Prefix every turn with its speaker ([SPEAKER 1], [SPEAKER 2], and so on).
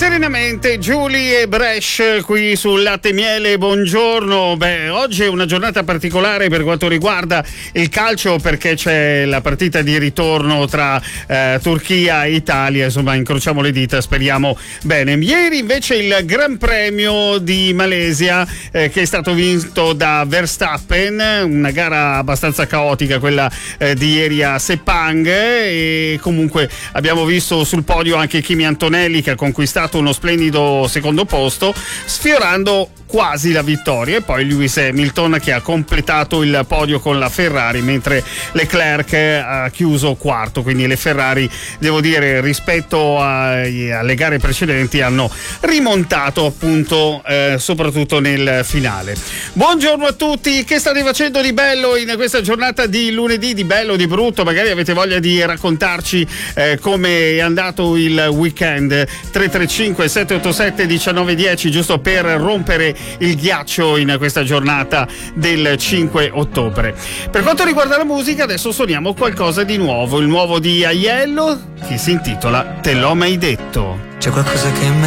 [SPEAKER 1] Serenamente Giulia e Brescia qui sul Latte e Miele, buongiorno. Oggi è una giornata particolare per quanto riguarda il calcio, perché c'è la partita di ritorno tra Turchia e Italia, insomma incrociamo le dita, speriamo bene. Ieri invece il Gran Premio di Malesia che è stato vinto da Verstappen, una gara abbastanza caotica quella di ieri a Sepang, e comunque abbiamo visto sul podio anche Kimi Antonelli che ha conquistato uno splendido secondo posto, sfiorando quasi la vittoria, e poi Lewis Hamilton che ha completato il podio con la Ferrari, mentre Leclerc ha chiuso quarto. Quindi le Ferrari, devo dire, rispetto alle gare precedenti hanno rimontato appunto soprattutto nel finale. Buongiorno a tutti, che state facendo di bello in questa giornata di lunedì, di bello, di brutto? Magari avete voglia di raccontarci come è andato il weekend. 335 787 1910, giusto per rompere il ghiaccio in questa giornata del 5 ottobre. Per quanto riguarda la musica, adesso suoniamo qualcosa di nuovo, il nuovo di Aiello che si intitola Te l'ho mai detto.
[SPEAKER 2] C'è qualcosa che